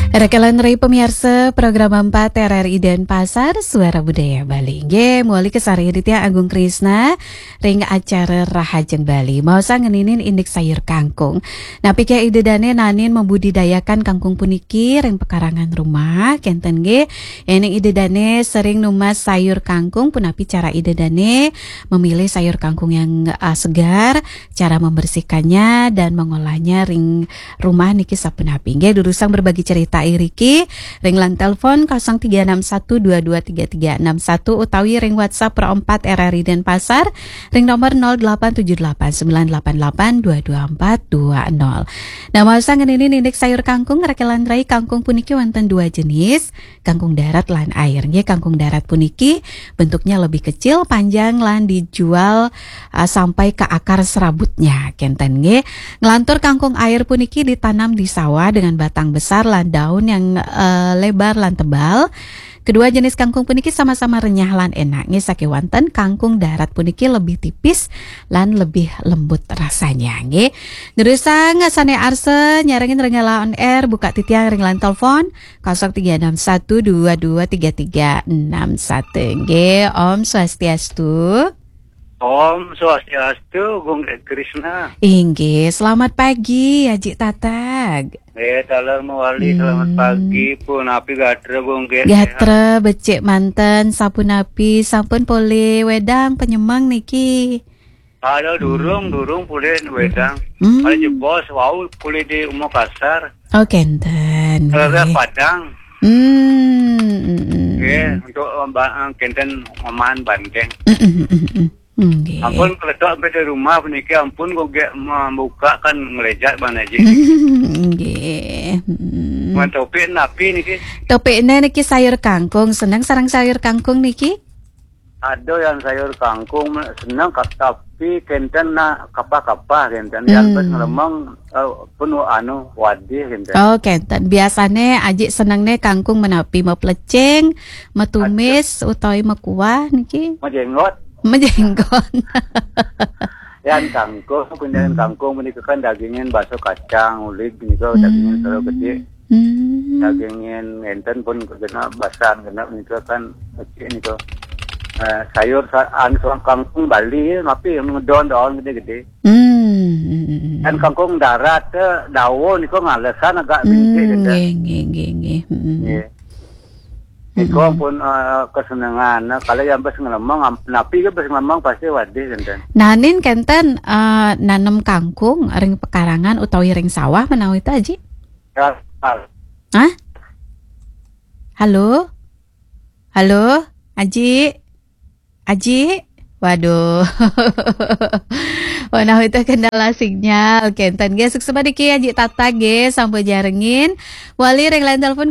Rekelan Rai pemirsa program 4 RRI Denpasar Suara Budaya Bali. Nggih, muali kesari Ditya Agung Krisna ring acara Rahajeng Bali. Mau sangeninin indeks sayur kangkung. Nah, pikir ide dane nanin membudidayakan kangkung puniki ring pekarangan rumah. Kenten nggih, ini ide dane sering numas sayur kangkung punapi cara ide dane memilih sayur kangkung yang segar, cara membersihkannya dan mengolahnya ring rumah niki sapunapi. Nggih, durusang berbagi cerita Iriki ringlan telepon 0361223361 utawi ring WhatsApp Pro 4 RRI Denpasar ring nomor 087898822420. Nah, masa ngenini indeks sayur kangkung rekelan rai kangkung puniki wonten dua jenis, kangkung darat lan air. Nggih, kangkung darat puniki bentuknya lebih kecil, panjang lan dijual sampai ke akar serabutnya. Kenten nggih, ngelantur kangkung air puniki ditanam di sawah dengan batang besar lan daun yang lebar lan tebal. Kedua jenis kangkung puniki sama-sama renyah lan enak. Nggih, sakewanten kangkung darat puniki lebih tipis lan lebih lembut rasanya. Nggih. Ngerusang sane arse nyarengin renggala on air buka titiang ringlan telepon 0361223361. Nggih, Om Swastiastu. Om Swastiastu, Gung Krisna. Inggih, selamat pagi Haji Tatag. Dalam mewali selamat pagi pun api gatra Gung Gatra becek manten sapun api sampun pole wedang penyemang niki. Ada durung pulih wedang. Ada jebos wau pulih di Umo Kasar. Oh kenten. Ada Padang. Untuk kenten oman Bandeng. Ampun keledok sampai di rumah puniki ampun kok membuka kan ngelejat mana aja. Nggih. Topik napi niki. Topiknya niki sayur kangkung. Senang sarang sayur kangkung niki? Ada yang sayur kangkung senang tapi kenten nak kapah kenten yang pas ngelemang penuh wadih kenten. Oh kenten. Biasanya aji senangnya kangkung menapi mau plecing, metumis utawi mekuah niki. Menjenggot. Yang kangkung, kemudian kangkung menikah kan dagingin bakso kacang, ulik, menikah dagingin terlalu gede. Dagingin enten pun kena basan, kena menikah kan kecil menikah. Sayur seorang kangkung Bali, tapi ngedon gede-gede. Dan kangkung darat, daun itu ngalesan agak bintik gitu. Nggih. Iko pun kesenangan. Kalau yang pas ngelemang, napi ke pas ngelemang pasti wadih kenten. Nanin kenten nanem kangkung ring pekarangan utawi ring sawah menawi itu Aji? Hah? Halo? Halo? Aji? Waduh. Wanah itu kendala sinyal kenten ge sukses badiki Haji Tata ge sampai jarengin wali ringline telepon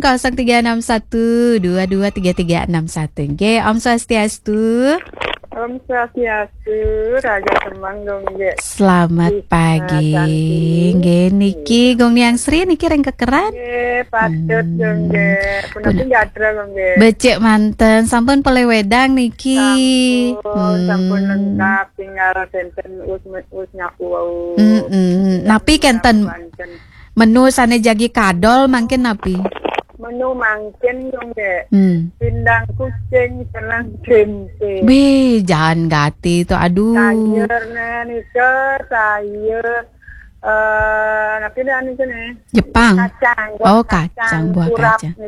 0361223361 ge. Om Swastiastu. Om Swastiastu, Raja Semang dong ge. Selamat pagi. Nggih niki gong yang Sri niki ring kekeran. Nggih, patut dong ge. Punapi gatra dong ge. Becek manten sampun pele wedang niki. Sampun lengkap tinggal kenten us nyaku wau. Napi kenten menu sane jagi kadol mangkin napi. Menu mangkin dong ge. Pindang kucing senang tempe. Be, jangan gati itu aduh. Sayurnya nih sayur napi dan itu nih. Jepang. Kacang. Kacang buah kacang.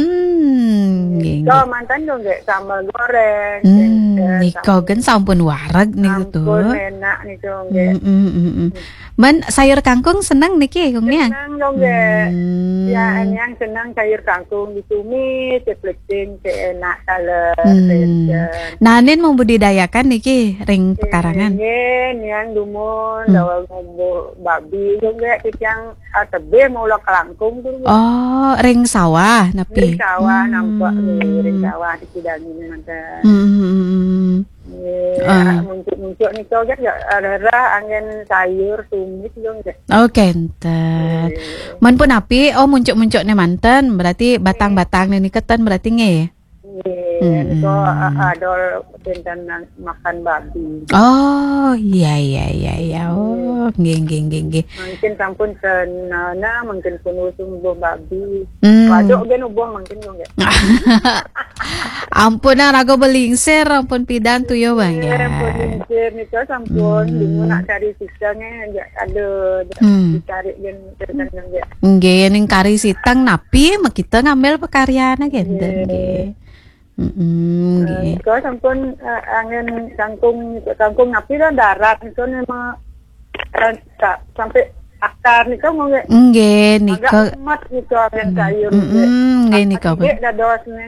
So mantan dong ge sambal goreng. Niko gen sampun wareg niku tuh. Enak nih dong ge. Men sayur kangkung senang niki gongnya. Senang dong ge. Ya yang senang sayur kangkung ditumis, diplecing, enak salad. Nanin membudidayakan niki ring pekarangan. Yang dumun dawa ngombo babi dong ge yang tebe mau lo kelangkung tuh. Oh, ring sawah napi. Ring sawah nampak nih, ring sawah di kidangin mantan. Muncul nih kau kan ada angin sayur tumis dong ge. Oh kenten. Man pun api muncul nih manten berarti batang-batang nih keten berarti nge. Niko adol tentang makan babi. Oh, iya. Oh, nggih. Mungkin sampun senana mungkin pun usung bo babi. Wadok gen ubuh mungkin yo nggih. Ampun rago belingser, ampun pidan tuh yo Bang ya. Belingser niko sampun bingung nak cari sisanya ada dicari gen tentang nggih. Nggih ning kari sitang napi kita ngambil pekaryana genten nggih. Niko sampun angin kangkung napi lah darat niko memang sampai akar niko mau nggih niko agak emas niko angin sayur nggih niko nggih dadosne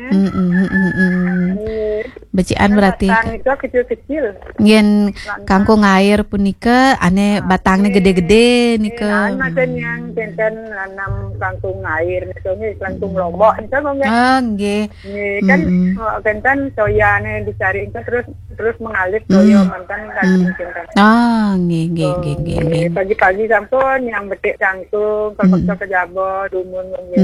becian berarti niko kecil-kecil ngen kangkung air punika ane batangnya gede-gede niko macam yang tenten nanam kangkung air niko kangkung lombok niko nggih kan tenten soyane dicari niko terus mengalir soya mantan kangkung nggih pagi-pagi sampun yang betik kangkung kalau ke jabo dumun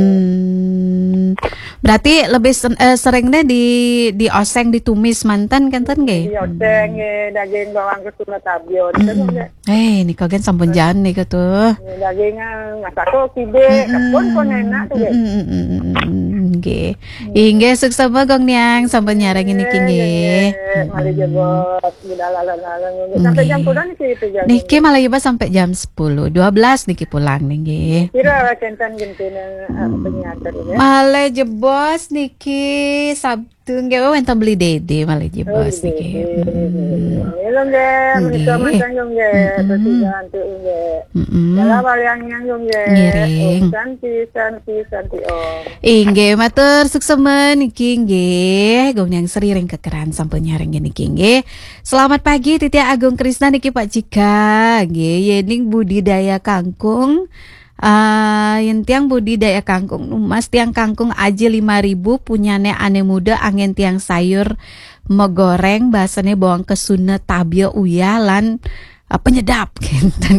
berarti lebih seringnya di oseng ditumis mantan kanten nggih di oseng daging bawang kesuna tabion niko kan sampun jan niko tuh dagingnya ngasako kibe pun enak tuh nggih inggih sukses bagong niang sampun nyarengin niki nggih mari jebot sampai jam pulang niki malah iba sampai jam 10 12 niki pulang nggih kira kentan gentenan penyantar ya malah jebos niki Sabtu nggih enten beli dede malah jebos niki lho nggih menika macam yo nggih persiapan tuh nggih dalam yang yo nggih santi inggih matur sukses niki nggih gong yang sering kekeran sampun nyareng niki nggih selamat pagi Titia Agung Krisna niki Pak Cika nggih yening budidaya kangkung yang tiang budidaya kangkung mas tiang kangkung aja 5.000 punyane ane muda angin tiang sayur megoreng bahasanya bawang kesuna tabio uyalan penyedap kinten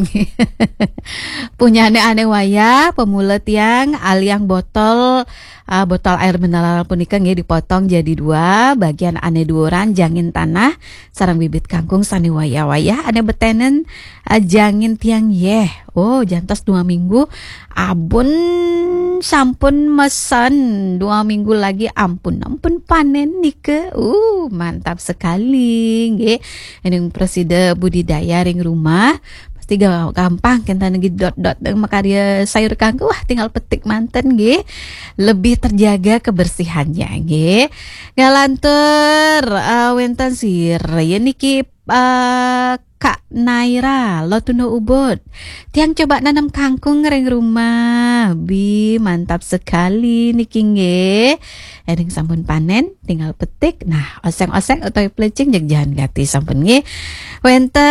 punyane ane waya pemula tiang aliang botol air mineral punika nggih dipotong jadi 2 bagian ane duoran jangin tanah sarang bibit kangkung sani waya ane betenen jangin tiang jantos 2 minggu abun sampun mesen 2 minggu lagi ampun panen nika mantap sekali nggih ini presiden budidaya ring rumah pasti gampang kentan lagi dot makarya sayur kangkung tinggal petik manten nggih lebih terjaga kebersihannya nggih galantur wenten sir ya niki Kak Naira Lotuno Ubud tiang coba nanam kangkung ring rumah mantap sekali niki nggih ering sampun panen tinggal petik nah oseng-oseng atau plecing jangan gati sampun nggih wenten